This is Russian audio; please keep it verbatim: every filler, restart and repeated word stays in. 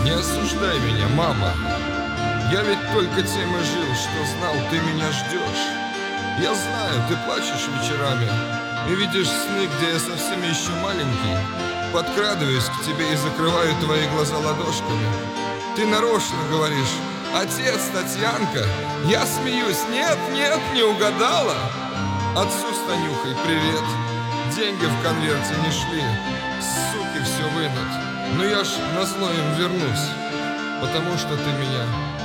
Не осуждай меня, мама. Я ведь только тем и жил, что знал, ты меня ждешь. Я знаю, ты плачешь вечерами и видишь сны, где я совсем еще маленький. Подкрадываюсь к тебе и закрываю твои глаза ладошками. Ты нарочно говоришь: отец, Татьянка. Я смеюсь: нет, нет, не угадала. Отцу с Танюхой привет. Деньги в конверте не шли, суки все вынут. Но я ж назло им вернусь, потому что ты меня